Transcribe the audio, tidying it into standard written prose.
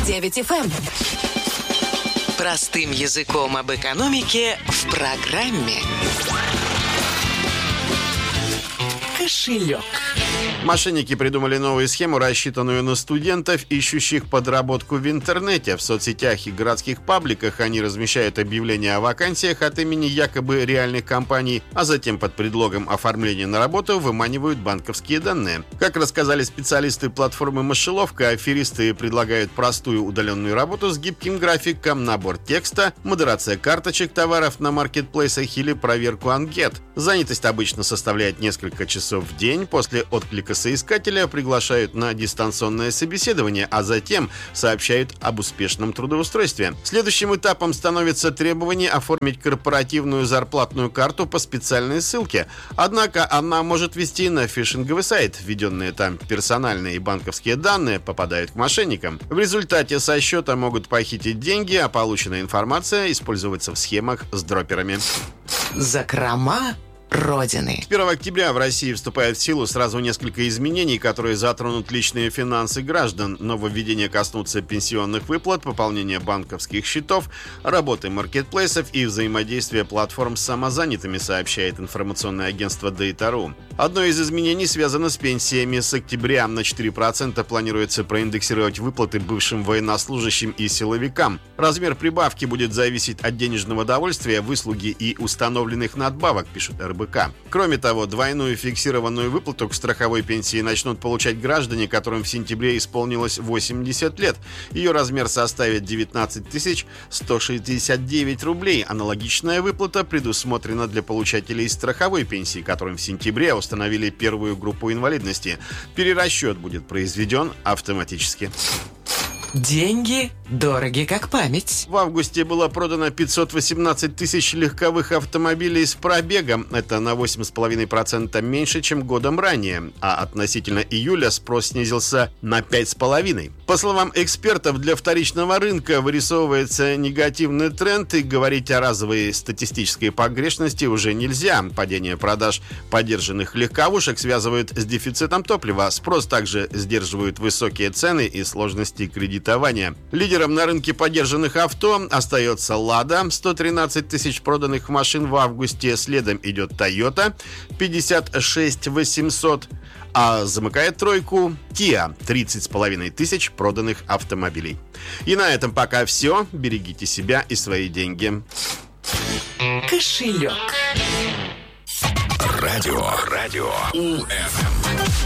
99 FM. Простым языком об экономике в программе «Кошелек». Мошенники придумали новую схему, рассчитанную на студентов, ищущих подработку в интернете. В соцсетях и городских пабликах они размещают объявления о вакансиях от имени якобы реальных компаний, а затем под предлогом оформления на работу выманивают банковские данные. Как рассказали специалисты платформы «Мышеловка», аферисты предлагают простую удаленную работу с гибким графиком, набор текста, модерация карточек товаров на маркетплейсах или проверку анкет. Занятость обычно составляет несколько часов в день. После отклика соискателя приглашают на дистанционное собеседование, а затем сообщают об успешном трудоустройстве. Следующим этапом становится требование оформить корпоративную зарплатную карту по специальной ссылке. Однако она может вести на фишинговый сайт. Введенные там персональные и банковские данные попадают к мошенникам. В результате со счета могут похитить деньги, а полученная информация использоваться в схемах с дроперами. Закрома Родины. С 1 октября в России вступает в силу сразу несколько изменений, которые затронут личные финансы граждан. Нововведения коснутся пенсионных выплат, пополнения банковских счетов, работы маркетплейсов и взаимодействия платформ с самозанятыми, сообщает информационное агентство Data.ru. Одно из изменений связано с пенсиями. С октября на 4% планируется проиндексировать выплаты бывшим военнослужащим и силовикам. Размер прибавки будет зависеть от денежного довольствия, выслуги и установленных надбавок, пишет РБК. Кроме того, двойную фиксированную выплату к страховой пенсии начнут получать граждане, которым в сентябре исполнилось 80 лет. Ее размер составит 19 169 рублей. Аналогичная выплата предусмотрена для получателей страховой пенсии, которым в сентябре установили первую группу инвалидности. Перерасчет будет произведен автоматически. Деньги дороги как память. В августе было продано 518 тысяч легковых автомобилей с пробегом. Это на 8,5% меньше, чем годом ранее. А относительно июля спрос снизился на 5,5%. По словам экспертов, для вторичного рынка вырисовывается негативный тренд, и говорить о разовой статистической погрешности уже нельзя. Падение продаж подержанных легковушек связывают с дефицитом топлива. Спрос также сдерживают высокие цены и сложности кредитования. Лидером на рынке подержанных авто остается «Лада», 113 тысяч проданных машин в августе. Следом идет «Тойота», 56 800, а замыкает тройку «Киа», 30,5 тысяч проданных автомобилей. И на этом пока все. Берегите себя и свои деньги. Кошелек. Радио УФМ.